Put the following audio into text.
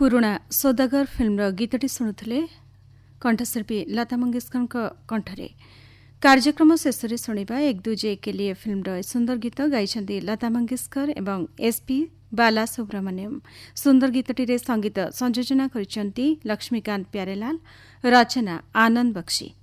पुरुणा सौदागर Filmer गीतटी शुणुले कंठशिल्पी Lata Mangeshkar कंठरे। कार्यक्रम शेष में शुणा एक दूजे के लिए फिल्मर सुंदर गीत गाई लता मंगेशकर एवं एसपी बाला सुब्रमण्यम। सुंदर गीतटी संगीत संयोजना कर लक्ष्मीकांत प्यारेलाल, रचना आनंद बक्सी।